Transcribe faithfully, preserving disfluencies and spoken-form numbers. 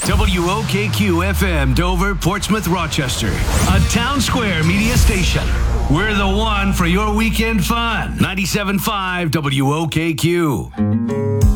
W O K Q F M, Dover, Portsmouth, Rochester. A Town Square media station. We're the one for your weekend fun. ninety-seven point five W O K Q.